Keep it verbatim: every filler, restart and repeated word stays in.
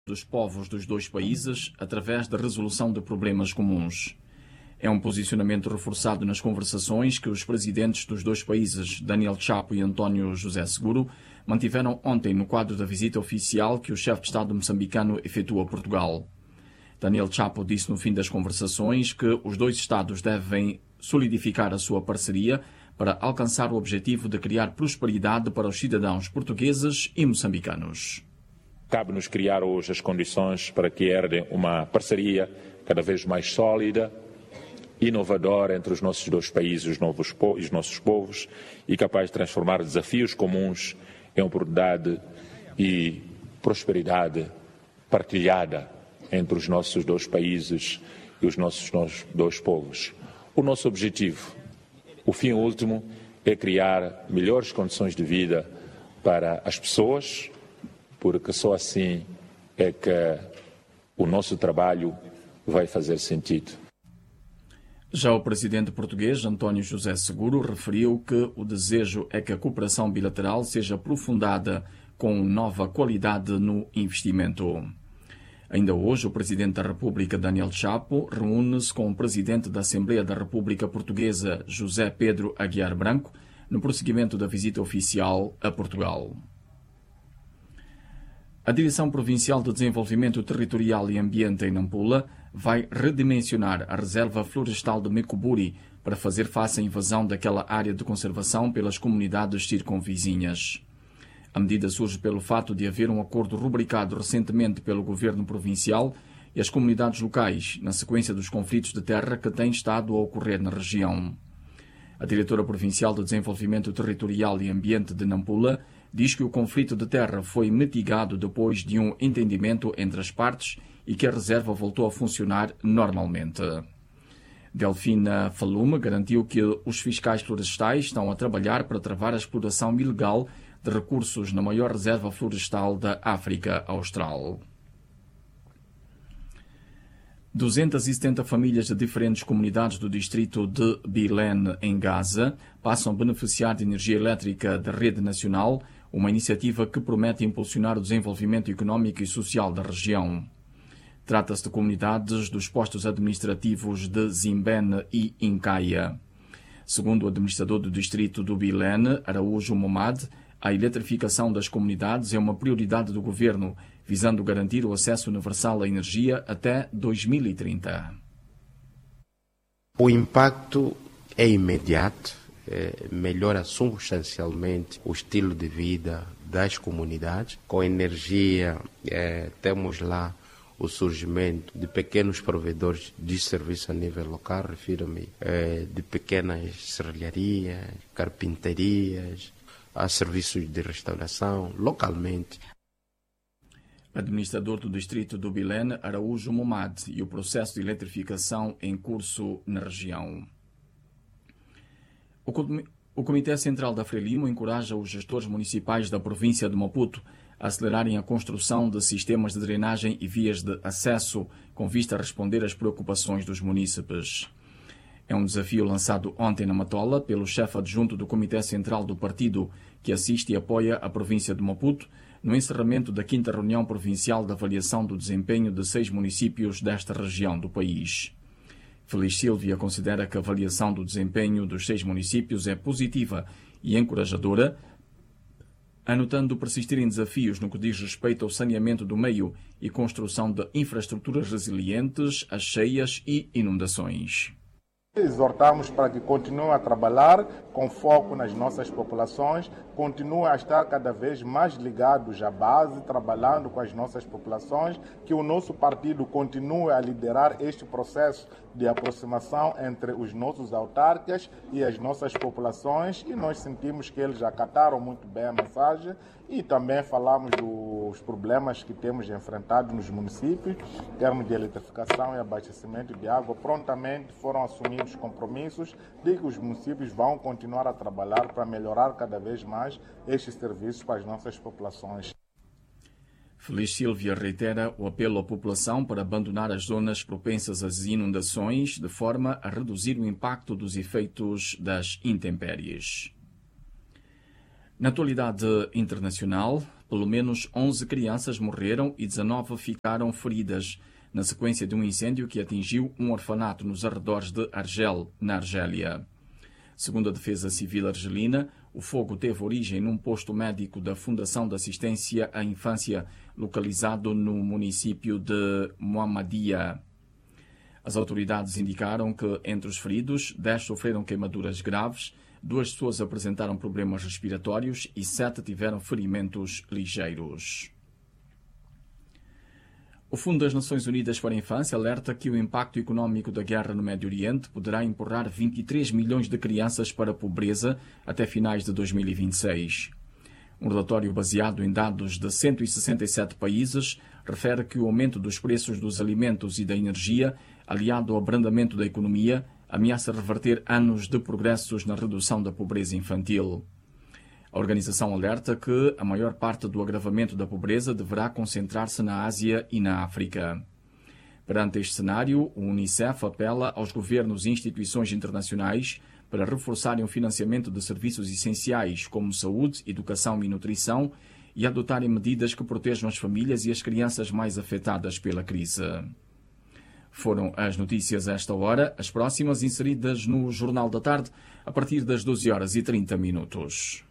dos povos dos dois países através da resolução de problemas comuns. É um posicionamento reforçado nas conversações que os presidentes dos dois países, Daniel Chapo e António José Seguro, mantiveram ontem no quadro da visita oficial que o chefe de Estado moçambicano efetua a Portugal. Daniel Chapo disse no fim das conversações que os dois Estados devem solidificar a sua parceria para alcançar o objetivo de criar prosperidade para os cidadãos portugueses e moçambicanos. Cabe-nos criar hoje as condições para que herde uma parceria cada vez mais sólida, inovadora entre os nossos dois países e os, novos po- os nossos povos e capaz de transformar desafios comuns em oportunidade e prosperidade partilhada entre os nossos dois países e os nossos, nossos dois povos. O nosso objetivo, o fim último, é criar melhores condições de vida para as pessoas, porque só assim é que o nosso trabalho vai fazer sentido. Já o presidente português, António José Seguro, referiu que o desejo é que a cooperação bilateral seja aprofundada com nova qualidade no investimento. Ainda hoje, o presidente da República, Daniel Chapo, reúne-se com o presidente da Assembleia da República Portuguesa, José Pedro Aguiar Branco, no prosseguimento da visita oficial a Portugal. A Direção Provincial de Desenvolvimento Territorial e Ambiente em Nampula vai redimensionar a reserva florestal de Mecuburi para fazer face à invasão daquela área de conservação pelas comunidades circunvizinhas. A medida surge pelo fato de haver um acordo rubricado recentemente pelo governo provincial e as comunidades locais, na sequência dos conflitos de terra que têm estado a ocorrer na região. A diretora provincial de Desenvolvimento Territorial e Ambiente de Nampula diz que o conflito de terra foi mitigado depois de um entendimento entre as partes e que a reserva voltou a funcionar normalmente. Delfina Falume garantiu que os fiscais florestais estão a trabalhar para travar a exploração ilegal de recursos na maior reserva florestal da África Austral. duzentas e setenta famílias de diferentes comunidades do distrito de Bilen, em Gaza, passam a beneficiar de energia elétrica da rede nacional, uma iniciativa que promete impulsionar o desenvolvimento económico e social da região. Trata-se de comunidades dos postos administrativos de Zimbene e Incaia. Segundo o administrador do distrito do Bilen, Araújo Momad, a eletrificação das comunidades é uma prioridade do governo, visando garantir o acesso universal à energia até dois mil e trinta. O impacto é imediato, é, melhora substancialmente o estilo de vida das comunidades. Com energia, é, temos lá o surgimento de pequenos provedores de serviço a nível local, refiro-me é, de pequenas serralharias, carpinterias, a serviços de restauração localmente. Administrador do distrito do Bilen, Araújo Momad, e o processo de eletrificação em curso na região. O Comitê Central da Frelimo encoraja os gestores municipais da província de Maputo a acelerarem a construção de sistemas de drenagem e vias de acesso com vista a responder às preocupações dos munícipes. É um desafio lançado ontem na Matola pelo chefe adjunto do Comitê Central do Partido, que assiste e apoia a província de Maputo, no encerramento da quinta reunião provincial de avaliação do desempenho de seis municípios desta região do país. Feliz Silvia considera que a avaliação do desempenho dos seis municípios é positiva e encorajadora, anotando persistirem desafios no que diz respeito ao saneamento do meio e construção de infraestruturas resilientes às cheias e inundações. Exortamos para que continuem a trabalhar com foco nas nossas populações, continuem a estar cada vez mais ligados à base, trabalhando com as nossas populações, que o nosso partido continue a liderar este processo de aproximação entre os nossos autarcas e as nossas populações, e nós sentimos que eles acataram muito bem a mensagem e também falamos dos problemas que temos enfrentado nos municípios, em termos de eletrificação e abastecimento de água. Prontamente foram assumidos compromissos de que os municípios vão continuar a trabalhar para melhorar cada vez mais estes serviços para as nossas populações. Feliz Silvia reitera o apelo à população para abandonar as zonas propensas às inundações, de forma a reduzir o impacto dos efeitos das intempéries. Na atualidade internacional, pelo menos onze crianças morreram e dezanove ficaram feridas, na sequência de um incêndio que atingiu um orfanato nos arredores de Argel, na Argélia. Segundo a Defesa Civil argelina, o fogo teve origem num posto médico da Fundação de Assistência à Infância, localizado no município de Muhammadia. As autoridades indicaram que, entre os feridos, dez sofreram queimaduras graves, duas pessoas apresentaram problemas respiratórios e sete tiveram ferimentos ligeiros. O Fundo das Nações Unidas para a Infância alerta que o impacto econômico da guerra no Médio Oriente poderá empurrar vinte e três milhões de crianças para a pobreza até finais de dois mil e vinte e seis. Um relatório baseado em dados de cento e sessenta e sete países refere que o aumento dos preços dos alimentos e da energia, aliado ao abrandamento da economia, ameaça reverter anos de progressos na redução da pobreza infantil. A organização alerta que a maior parte do agravamento da pobreza deverá concentrar-se na Ásia e na África. Perante este cenário, o Unicef apela aos governos e instituições internacionais para reforçarem o financiamento de serviços essenciais como saúde, educação e nutrição e adotarem medidas que protejam as famílias e as crianças mais afetadas pela crise. Foram as notícias a esta hora, as próximas inseridas no Jornal da Tarde, a partir das doze horas e trinta minutos.